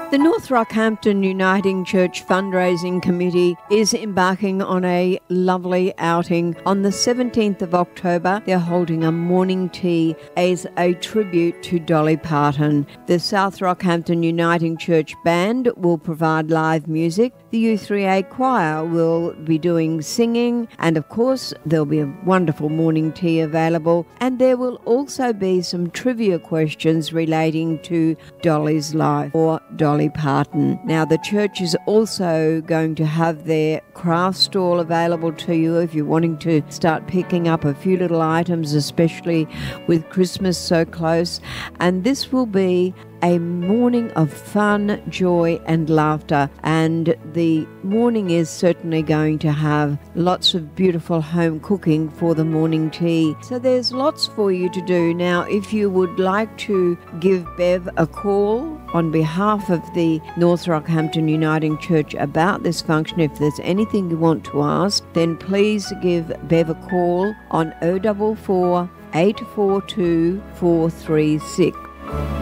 The North Rockhampton Uniting Church Fundraising Committee is embarking on a lovely outing. On the 17th of October, they're holding a morning tea as a tribute to Dolly Parton. The South Rockhampton Uniting Church Band will provide live music. The U3A choir will be doing singing, and of course there'll be a wonderful morning tea available, and there will also be some trivia questions relating to Dolly's life or Dolly Parton. Now, the church is also going to have their craft stall available to you if you're wanting to start picking up a few little items, especially with Christmas so close. And this will be a morning of fun, joy and laughter, and the morning is certainly going to have lots of beautiful home cooking for the morning tea. So there's lots for you to do. Now, if you would like to give Bev a call on behalf of the North Rockhampton Uniting Church about this function, if there's anything you want to ask, then please give Bev a call on 044 842 436.